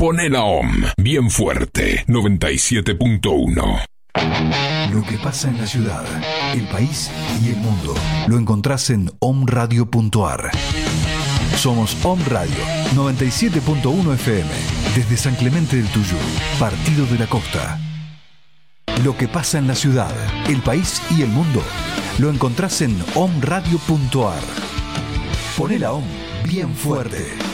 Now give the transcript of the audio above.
Poné la OM bien fuerte, 97.1. Lo que pasa en la ciudad, el país y el mundo lo encontrás en omradio.ar. Somos Om Radio 97.1 FM desde San Clemente del Tuyú, Partido de la Costa. Lo que pasa en la ciudad, el país y el mundo lo encontrás en omradio.ar. Poné la OM bien fuerte.